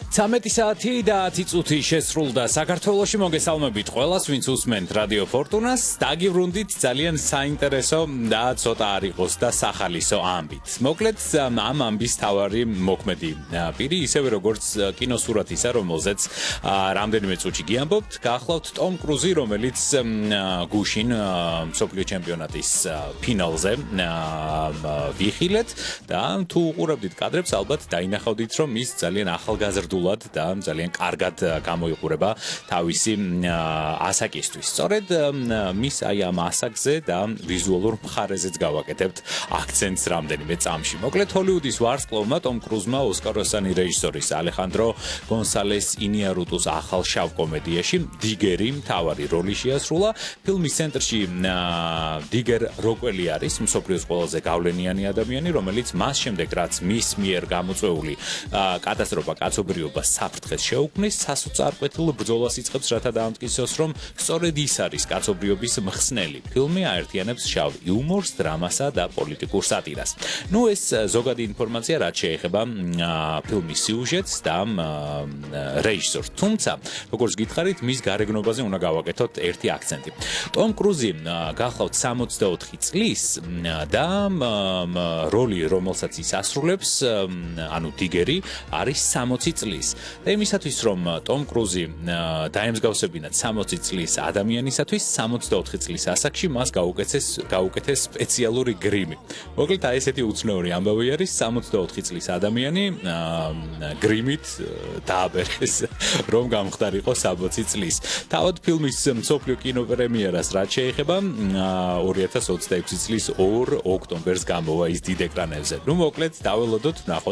13 საათი და 10 წუთი შესრულდა საქართველოში მოგესალმებით ყველას, ვინც უსმენთ რადიო ფორტუნას. დაგიბრუნდით ძალიან საინტერესო და ცოტა არ იყოს და სახალისო ამბით. მოკლედ ამ ამბის თავარი მოქმედი პირი, ისევე როგორც კინოსურათისა, რომელზეც რამდენიმე წუთში გიამბობთ, გახლავთ ტომ კრუზი, რომელიც გუშინ მსოფლიო ჩემპიონატის ფინალზე ვიხილეთ და თუ უყურებდით კადრებს, ალბათ დაინახავდით, რომ ის ძალიან ახალგაზრდულად და ძალიან კარგად გამოიყურება თავისი ასაკისთვის. სწორედ მის აი ამ ასაკზე და ვიზუალურ მხარეზეც გავაკეთებთ აქცენტს რამდენიმე წამში. მოკლედ ჰოლივუდის ვარსკვლავმა ტომ კრუზმა ოსკაროსანი რეჟისორის ალეხანდრო გონსალეს ინიარუტუს ახალ შავ კომედიაში დიგერი მთავარი როლი შეასრულა. ფილმის ცენტრში დიგერ როკველი არის მსოფლიოს ყველაზე გავლენიანი ადამიანი, რომელიც მას შემდეგ რაც მის მიერ გამოწვეული კატასტროფა კაცობრიობას საფრთხეს შეუქმნის, სასოწარკვეთილ ბრძოლას იწყებს, რათა დაამტკიცოს, რომ სწორედ ის არის კაცობრიობის მხსნელი. ფილმი აერთიანებს შავ იუმორს, დრამასა და პოლიტიკურ სატირას. ეს ზოგადი ინფორმაცია, რაც შეეხება ფილმის სიუჟეტს და რეჟისორს. თუმცა, როგორც გითხარით, მის გარეგნობაზე უნდა გავაკეთოთ ერთი აქცენტი. ტომ კრუზი გახლავთ 64 წლის და როლი, რომელსაც ის ასრულებს, ანუ დიგერი, არის 60 წლის. და იმისათვის, რომ ტომ კრუზი დაემსგავსებინათ 60 წლის ადამიანისათვის, 64 წლის ასაკში მას გაუკეთეს სპეციალური გრიმი. მოკლედ აი ესეთი უცნაური ამბავი არის, 64 წლის ადამიანი გრიმით დააბერეს, რომ გამხდარიყო 60 წლის. თავად ფილმის მსოფლიო კინოპრემიერას რაც შეეხება 2026 წლის 2 ოქტომბერს გამოვა ის დიდ ეკრანებზე. მოკლედ დაველოდოთ, ნახოთ